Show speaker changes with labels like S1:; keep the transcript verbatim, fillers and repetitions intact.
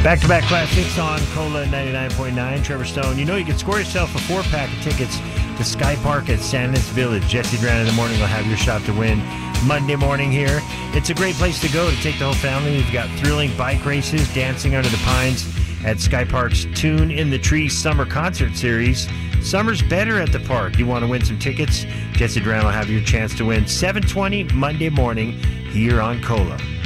S1: Back-to-back classics on Cola ninety-nine point nine. Trevor Stone. You know you can score yourself a four-pack of tickets to Sky Park at Sandus Village. Jesse Duran in the morning will have your shot to win Monday morning here. It's a great place to go to take the whole family. We've got thrilling bike races, dancing under the pines at Sky Park's Tune in the Tree Summer Concert Series. Summer's better at the park. You want to win some tickets? Jesse Duran will have your chance to win seven twenty Monday morning here on Cola.